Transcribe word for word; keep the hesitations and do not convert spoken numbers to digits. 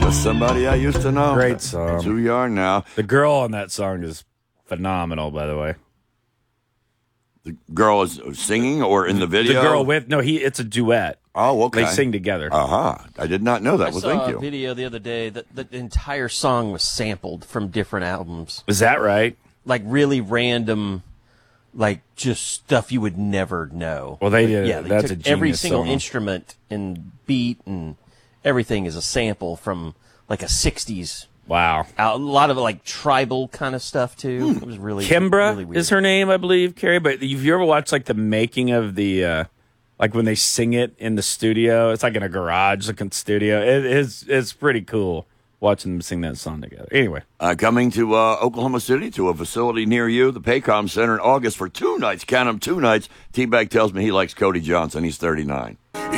Just somebody I used to know. Great song. That's who you are now. The girl on that song is phenomenal, by the way. The girl is singing or in the video? The girl with, no, he. it's a duet. Oh, okay. They sing together. Uh-huh. I did not know that. I well, saw thank a you. video the other day that the entire song was sampled from different albums. Is that right? Like really random, like just stuff you would never know. Well, they did. Yeah, they That's took a every genius single song. instrument and beat and everything is a sample from like a sixties. Wow. A lot of like tribal kind of stuff too. It was really Kimbra really weird. is her name, I believe, Carrie. But have you ever watched like the making of the, uh, like when they sing it in the studio? It's like in a garage looking studio. It is. It's pretty cool watching them sing that song together. Anyway, Uh, coming to uh, Oklahoma City to a facility near you, the Paycom Center in August for two nights. Count them, two nights. T-Bag tells me he likes Cody Johnson. He's thirty-nine.